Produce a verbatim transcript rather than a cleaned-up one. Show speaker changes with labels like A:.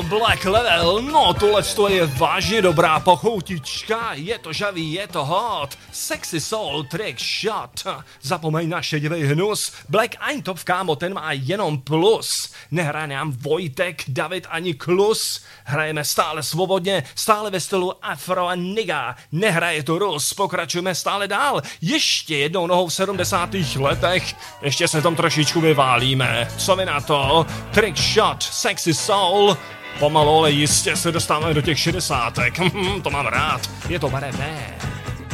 A: Black Level, no tohle je vážně dobrá pochoutička, je to žavý, je to hot, Sexy Soul, Trick Shot, zapomeň na šedivý hnus, Black Eintopf, kámo, ten má jenom plus, nehraje nám Vojtek, David ani Klus, hrajeme stále svobodně, stále ve stylu Afro a Nigga, nehraje to Rus, pokračujeme stále dál, ještě jednou nohou v sedmdesátých letech, ještě se tam trošičku vyválíme, co vy na to, Trick Shot, Sexy Soul, pomalu, ale jistě se dostáváme do těch šedesátek. To mám rád. Je to barevné.